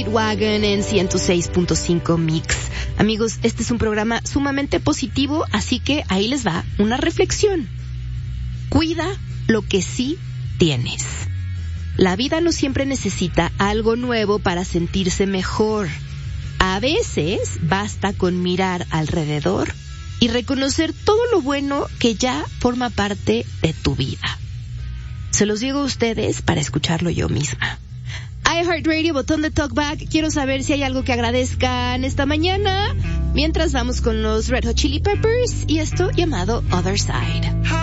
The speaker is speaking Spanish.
Speedwagon en 106.5 Mix. Amigos, este es un programa sumamente positivo, así que ahí les va una reflexión. Cuida lo que sí tienes. La vida no siempre necesita algo nuevo para sentirse mejor. A veces basta con mirar alrededor y reconocer todo lo bueno que ya forma parte de tu vida. Se los digo a ustedes para escucharlo yo misma. iHeartRadio, botón de talkback. Quiero saber si hay algo que agradezcan esta mañana. Mientras vamos con los Red Hot Chili Peppers y esto llamado Other Side.